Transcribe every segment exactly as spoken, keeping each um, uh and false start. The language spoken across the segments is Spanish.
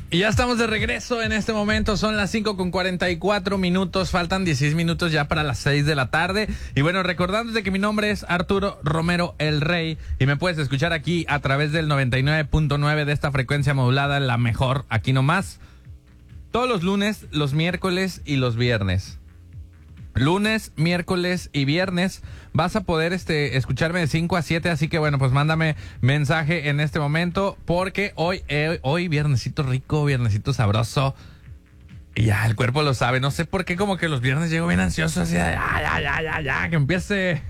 Y ya estamos de regreso en este momento, son las cinco con cuarenta y cuatro minutos, faltan dieciséis minutos ya para las seis de la tarde. Y bueno, recordándote que mi nombre es Arturo Romero el Rey y me puedes escuchar aquí a través del noventa y nueve punto nueve de esta frecuencia modulada, la mejor, aquí nomás, todos los lunes, los miércoles y los viernes. Lunes, miércoles y viernes vas a poder este escucharme de cinco a siete, así que bueno, pues mándame mensaje en este momento porque hoy eh, hoy viernesito rico, viernesito sabroso. Y ya, el cuerpo lo sabe. No sé por qué como que los viernes llego bien ansioso, así de, ya, ya, ya, ya, ya, que empiece.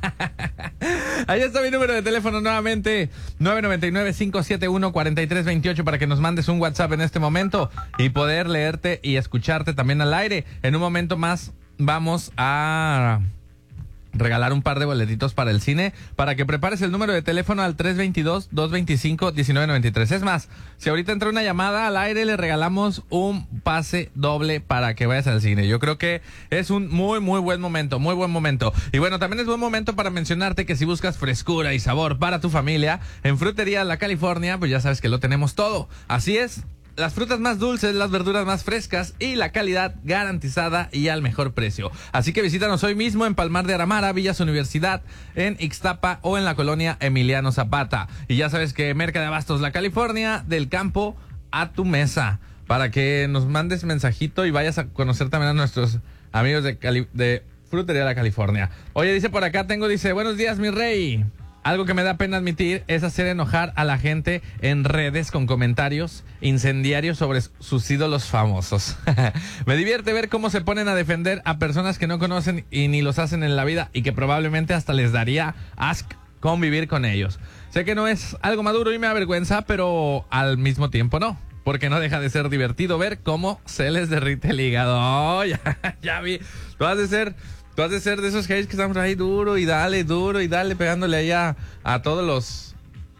Ahí está mi número de teléfono nuevamente, nueve nueve nueve, cinco siete uno, cuatro tres dos ocho, para que nos mandes un WhatsApp en este momento y poder leerte y escucharte también al aire. En un momento más vamos a regalar un par de boletitos para el cine, para que prepares el número de teléfono al tres dos dos, dos dos cinco, uno nueve nueve tres. Es más, si ahorita entra una llamada al aire, le regalamos un pase doble para que vayas al cine. Yo creo que es un muy, muy buen momento, muy buen momento. Y bueno, también es buen momento para mencionarte que si buscas frescura y sabor para tu familia, en Frutería La California, pues ya sabes que lo tenemos todo. Así es. Las frutas más dulces, las verduras más frescas y la calidad garantizada y al mejor precio. Así que visítanos hoy mismo en Palmar de Aramara, Villas Universidad, en Ixtapa o en la colonia Emiliano Zapata. Y ya sabes que Merca de Abastos La California, del campo a tu mesa. Para que nos mandes mensajito y vayas a conocer también a nuestros amigos de, Cali- de Frutería La California. Oye, dice por acá, tengo, dice, buenos días, mi rey. Algo que me da pena admitir es hacer enojar a la gente en redes con comentarios incendiarios sobre sus ídolos famosos. Me divierte ver cómo se ponen a defender a personas que no conocen y ni los hacen en la vida y que probablemente hasta les daría asco convivir con ellos. Sé que no es algo maduro y me avergüenza, pero al mismo tiempo no. Porque no deja de ser divertido ver cómo se les derrite el hígado. Oh, ya, ya vi. Tú has de ser... Tú has de ser de esos haters que estamos ahí duro y dale, duro y dale, pegándole ahí a, a todos los...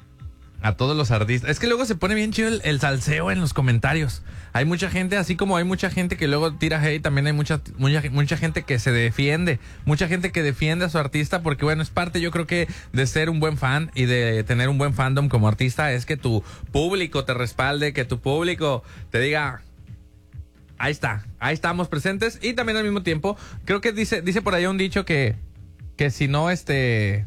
A todos los artistas. Es que luego se pone bien chido el, el salseo en los comentarios. Hay mucha gente, así como hay mucha gente que luego tira hate, también hay mucha, mucha, mucha gente que se defiende. Mucha gente que defiende a su artista porque, bueno, es parte, yo creo que, de ser un buen fan y de tener un buen fandom como artista, es que tu público te respalde, que tu público te diga... Ahí está, ahí estamos presentes. Y también al mismo tiempo, creo que dice, dice por ahí un dicho que, que si no, este,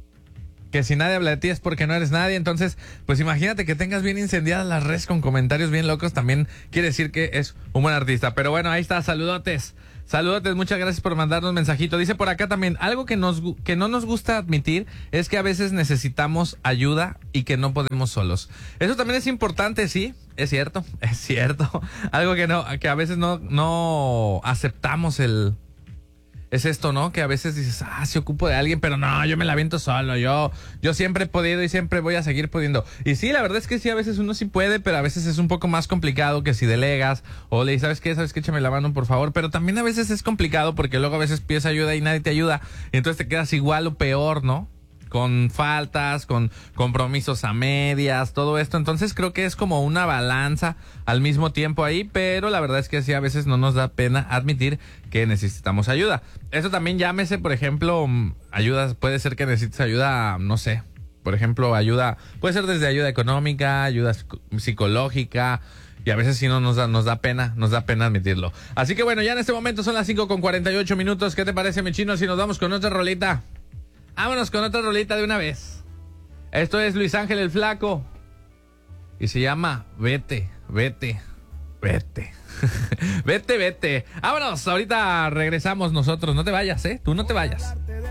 que si nadie habla de ti es porque no eres nadie. Entonces, pues imagínate que tengas bien incendiadas las redes con comentarios bien locos, también quiere decir que es un buen artista. Pero bueno, ahí está, saludotes. Saludotes, muchas gracias por mandarnos mensajito. Dice por acá también, algo que nos que no nos gusta admitir es que a veces necesitamos ayuda y que no podemos solos. Eso también es importante, sí, es cierto, es cierto. Algo que no, que a veces no, no aceptamos el... Es esto, ¿no? Que a veces dices, ah, sí ocupo de alguien, pero no, yo me la aviento solo, yo, yo siempre he podido y siempre voy a seguir pudiendo. Y sí, la verdad es que sí, a veces uno sí puede, pero a veces es un poco más complicado que si delegas o le dices, ¿sabes qué? ¿Sabes qué? Échame la mano, por favor. Pero también a veces es complicado porque luego a veces pides ayuda y nadie te ayuda. Y entonces te quedas igual o peor, ¿no? Con faltas, con compromisos a medias, todo esto. Entonces creo que es como una balanza al mismo tiempo ahí, pero la verdad es que sí, a veces no nos da pena admitir que necesitamos ayuda. Eso también llámese, por ejemplo, ayuda, puede ser que necesites ayuda, no sé, por ejemplo, ayuda, puede ser desde ayuda económica, ayuda psicológica, y a veces sí no nos da, nos da pena, nos da pena admitirlo. Así que bueno, ya en este momento son las cinco con cuarenta y ocho minutos. ¿Qué te parece, mi chino, si nos vamos con otra rolita? Vámonos con otra rolita de una vez. Esto es Luis Ángel el Flaco. Y se llama Vete, vete, vete. Vete, vete. Vámonos, ahorita regresamos nosotros. No te vayas, ¿eh? Tú no te vayas.